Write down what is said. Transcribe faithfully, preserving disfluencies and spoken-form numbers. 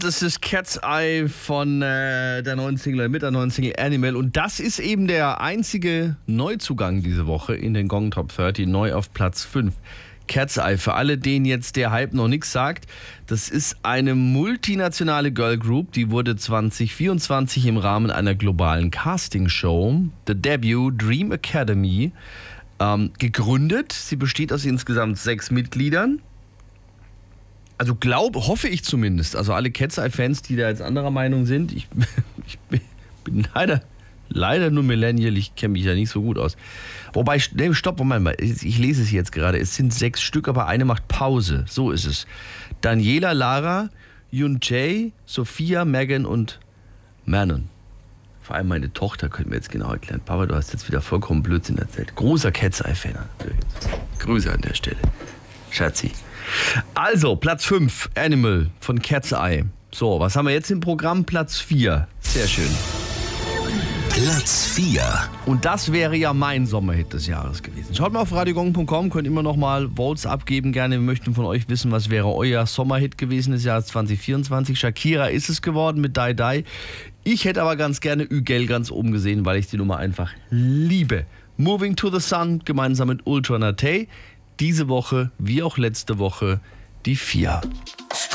das ist Cat's Eye von äh, der neuen Single, mit der neuen Single Animal. Und das ist eben der einzige Neuzugang diese Woche in den Gong Top dreißig, neu auf Platz fünf. Cat's Eye, für alle, denen jetzt der Hype noch nichts sagt, das ist eine multinationale Girl Group, die wurde zwanzig vierundzwanzig im Rahmen einer globalen Castingshow, The Debut Dream Academy, ähm, gegründet. Sie besteht aus insgesamt sechs Mitgliedern. Also glaube, hoffe ich zumindest, also alle Cat's Eye-Fans, die da jetzt anderer Meinung sind, ich, ich bin leider, leider nur Millennial, ich kenne mich ja nicht so gut aus. Wobei, nee, stopp, Moment mal, ich lese es jetzt gerade, es sind sechs Stück, aber eine macht Pause, so ist es. Daniela, Lara, Yoon Jae, Sophia, Megan und Manon. Vor allem meine Tochter könnte mir jetzt genau erklären. Papa, du hast jetzt wieder vollkommen Blödsinn erzählt. Großer Cat's Eye-Fan. Grüße an der Stelle. Schatzi. Also, Platz fünf, Animal von Cat's Eye. So, was haben wir jetzt im Programm? Platz vier. Sehr schön. Platz vier. Und das wäre ja mein Sommerhit des Jahres gewesen. Schaut mal auf radiogong punkt com, könnt immer noch mal Votes abgeben. Gerne, wir möchten von euch wissen, was wäre euer Sommerhit gewesen des Jahres zwanzig vierundzwanzig. Shakira ist es geworden mit Die Die. Ich hätte aber ganz gerne Ügel ganz oben gesehen, weil ich die Nummer einfach liebe. Moving to the Sun gemeinsam mit Ultra Naté. Diese Woche, wie auch letzte Woche, die vier.